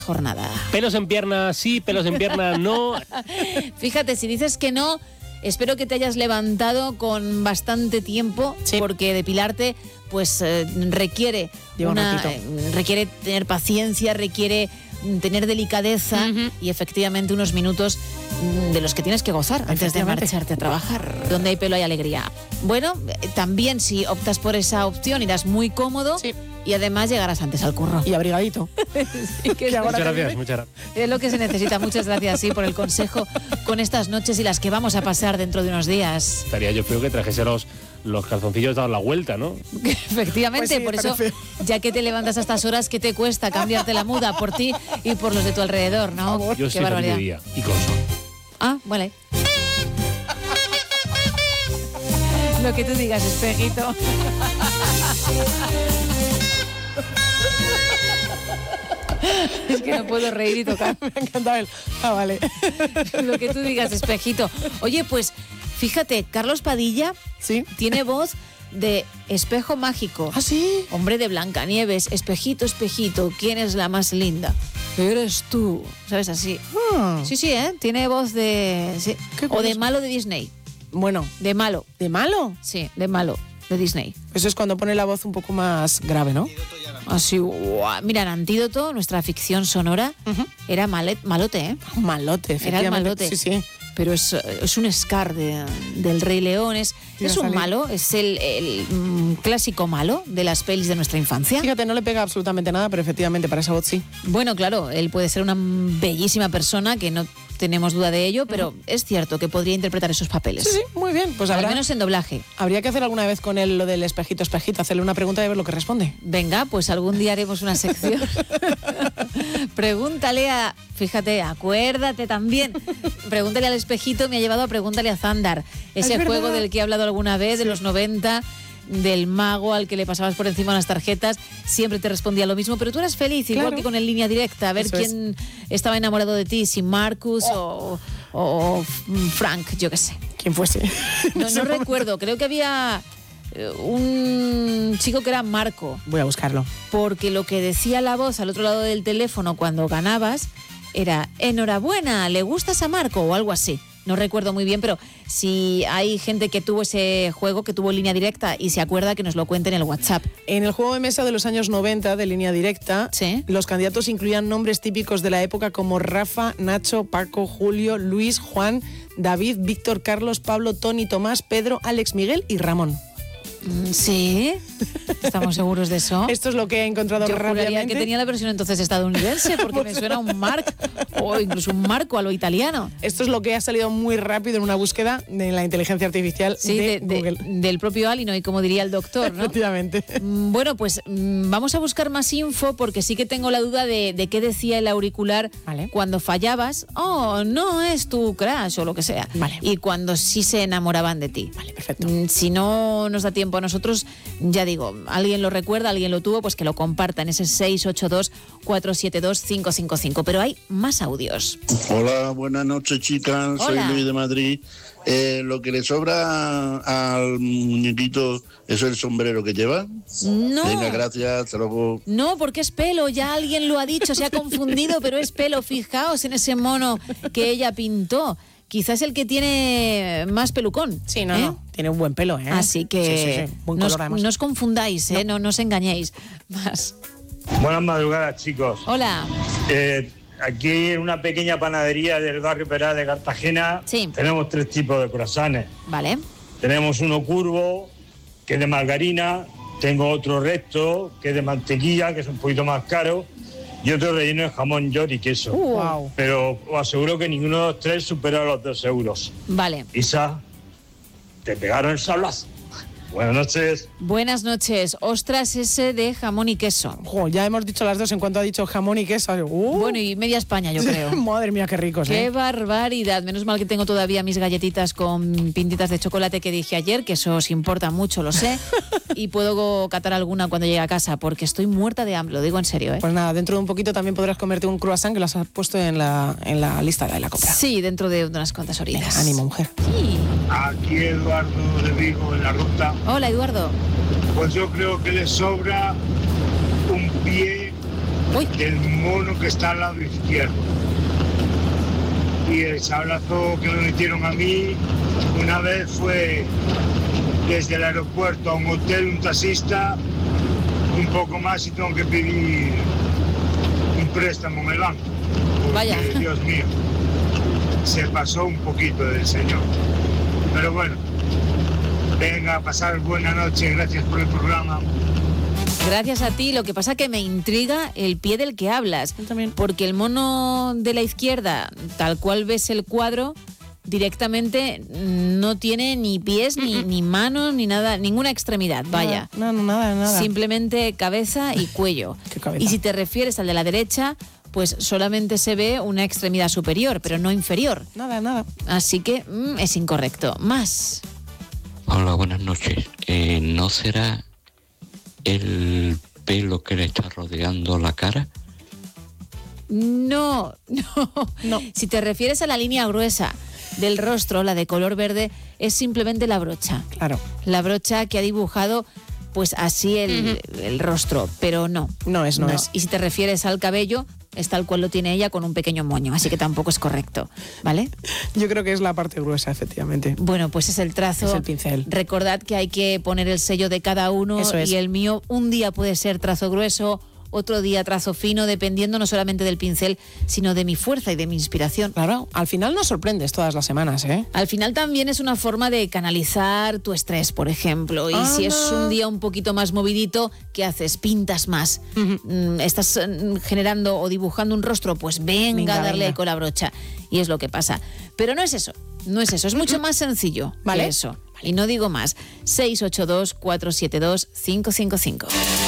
jornada. Pelos en pierna sí, pelos en pierna no. Fíjate, si dices que no, espero que te hayas levantado con bastante tiempo, sí, porque depilarte pues requiere tener paciencia, requiere tener delicadeza y efectivamente unos minutos de los que tienes que gozar antes de marcharte a trabajar. Donde hay pelo hay alegría. Bueno, también si optas por esa opción irás muy cómodo, sí, y además llegarás antes al curro. Y abrigadito. Sí, muchas gracias. Es lo que se necesita. Muchas gracias, sí, por el consejo con estas noches y las que vamos a pasar dentro de unos días. Estaría yo feo que trajese los calzoncillos dados la vuelta, ¿no? Efectivamente, pues sí, por eso, ya que te levantas a estas horas, ¿qué te cuesta cambiarte la muda por ti y por los de tu alrededor, no? Yo Qué sí barbaridad. Día y con sol. Ah, vale. Lo que tú digas, espejito. Es que no puedo reír y tocar. Me ha encantado el... Ah, vale. Lo que tú digas, espejito. Oye, pues, fíjate, Carlos Padilla, ¿sí?, tiene voz de espejo mágico. ¿Ah, sí? Hombre de Blancanieves, espejito, espejito, ¿quién es la más linda? Eres tú, ¿sabes? Así. Sí, sí, ¿eh? Tiene voz de... Sí. O de malo de Disney. Bueno. De malo. ¿De malo? Sí, de malo de Disney. Eso es cuando pone la voz un poco más grave, ¿no? Así, mira, en Antídoto, nuestra ficción sonora, era malote, ¿eh? Malote, efectivamente. Era el malote. Sí, sí. Pero es un Scar del Rey León, es un malo, es el clásico malo de las pelis de nuestra infancia. Fíjate, no le pega absolutamente nada, pero efectivamente para esa voz sí. Bueno, claro, él puede ser una bellísima persona, que no tenemos duda de ello, pero es cierto que podría interpretar esos papeles. Sí, sí, muy bien. Pues al menos en doblaje. Habría que hacer alguna vez con él lo del espejito, espejito, hacerle una pregunta y ver lo que responde. Venga, pues algún día haremos una sección. Pregúntale a... Fíjate, acuérdate también. Pregúntale al espejito, me ha llevado a Pregúntale a Zandar. Ese juego del que he hablado alguna vez, de los 90... del mago al que le pasabas por encima unas tarjetas, siempre te respondía lo mismo, pero tú eras feliz, claro, igual que con el línea directa, a ver eso quién estaba enamorado de ti, si Marcus o Frank, yo qué sé. ¿Quién fuese? No recuerdo, creo que había un chico que era Marco. Voy a buscarlo. Porque lo que decía la voz al otro lado del teléfono cuando ganabas era enhorabuena, ¿le gustas a Marco? O algo así. No recuerdo muy bien, pero si hay gente que tuvo ese juego, que tuvo línea directa y se acuerda, que nos lo cuente en el WhatsApp. En el juego de mesa de los años 90 de línea directa, ¿sí?, los candidatos incluían nombres típicos de la época como Rafa, Nacho, Paco, Julio, Luis, Juan, David, Víctor, Carlos, Pablo, Tony, Tomás, Pedro, Alex, Miguel y Ramón. Sí, estamos seguros de eso. Esto es lo que he encontrado rápidamente. Yo juraría que tenía la versión entonces estadounidense, porque me suena un Mark o incluso un Marco a lo italiano. Esto es lo que ha salido muy rápido en una búsqueda de la inteligencia artificial de Google. Del propio Alino, y como diría el doctor, ¿no? Efectivamente. Bueno, pues vamos a buscar más info, porque sí que tengo la duda de qué decía el auricular, ¿vale?, cuando fallabas. Oh, no es tu crush o lo que sea. Vale. Y cuando sí se enamoraban de ti. Vale, perfecto. Si no nos da tiempo a nosotros, ya digo, alguien lo recuerda, alguien lo tuvo, pues que lo comparta en ese 682-472-555. Pero hay más audios. Hola, buenas noches, chicas. Hola. Soy Luis de Madrid. Lo que le sobra al muñequito es el sombrero que lleva. No. Venga, gracias, hasta luego. No, porque es pelo, ya alguien lo ha dicho, se ha confundido, pero es pelo. Fijaos en ese mono que ella pintó. Quizás el que tiene más pelucón. Sí, no, tiene un buen pelo, ¿eh? Así que sí. Buen color, no os confundáis, ¿eh? No os engañéis más. Buenas madrugadas, chicos. Hola. Aquí en una pequeña panadería del barrio Perá de Cartagena, sí, tenemos 3 tipos de croissants. Vale. Tenemos uno curvo, que es de margarina, tengo otro recto, que es de mantequilla, que es un poquito más caro, y otro relleno de jamón, york y queso. Wow. Pero os aseguro que ninguno de los 3 supera los 2 euros. Vale. Isa, te pegaron el sablazo. Buenas noches. Buenas noches. Ostras, ese de jamón y queso. Ya hemos dicho las dos en cuanto ha dicho jamón y queso. Bueno, y media España, yo creo. Madre mía, qué ricos, Qué barbaridad. Menos mal que tengo todavía mis galletitas con pintitas de chocolate que dije ayer, que eso os importa mucho, lo sé. Y puedo catar alguna cuando llegue a casa, porque estoy muerta de hambre, lo digo en serio, ¿eh? Pues nada, dentro de un poquito también podrás comerte un croissant que las has puesto en la lista de la compra. Sí, dentro de unas cuantas horitas. Venga, ánimo, mujer. Sí. Aquí Eduardo de Vigo, en la ruta. Hola, Eduardo. Pues yo creo que le sobra un pie del mono que está al lado izquierdo. Y el sablazo que me metieron a mí una vez fue desde el aeropuerto a un hotel, un taxista, un poco más y tengo que pedir un préstamo en el banco. Porque, vaya. Dios mío, se pasó un poquito del señor. Pero bueno, venga, a pasar buena noche, gracias por el programa. Gracias a ti. Lo que pasa que me intriga el pie del que hablas. Yo también. Porque el mono de la izquierda, tal cual ves el cuadro, directamente no tiene ni pies, ni manos, ni nada, ninguna extremidad, vaya. Nada. Simplemente cabeza y cuello. ¿Qué cabeza? Y si te refieres al de la derecha, pues solamente se ve una extremidad superior, pero no inferior. Nada. Así que es incorrecto. Más. Hola, buenas noches. ¿No será el pelo que le está rodeando la cara? No. Si te refieres a la línea gruesa del rostro, la de color verde, es simplemente la brocha. Claro. La brocha que ha dibujado pues así el rostro, pero no. No es. Y si te refieres al cabello, es tal cual lo tiene ella con un pequeño moño, así que tampoco es correcto, ¿vale? Yo creo que es la parte gruesa, efectivamente. Bueno, pues es el trazo. Es el pincel. Recordad que hay que poner el sello de cada uno. Eso es. Y el mío un día puede ser trazo grueso, otro día trazo fino, dependiendo no solamente del pincel, sino de mi fuerza y de mi inspiración. Claro, al final nos sorprendes todas las semanas, ¿eh? Al final también es una forma de canalizar tu estrés, por ejemplo. Y si es un día un poquito más movidito, ¿qué haces? Pintas más. Estás generando o dibujando un rostro, pues venga a darle con la brocha. Y es lo que pasa. Pero no es eso. Es mucho más sencillo, ¿vale? Que eso. Y no digo más. 682-472-555.